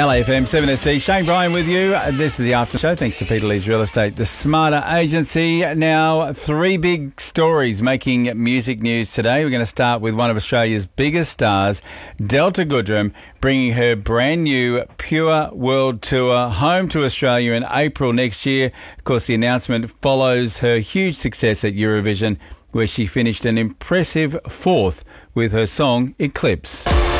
LAFM 7SD, Shane Bryan with you. This is the After Show, thanks to Peter Lee's Real Estate, the Smarter Agency. Now, three big stories making music news today. We're going to start with one of Australia's biggest stars, Delta Goodrem, bringing her brand new Pure World Tour home to Australia in April next year. Of course, the announcement follows her huge success at Eurovision, where she finished an impressive fourth with her song Eclipse.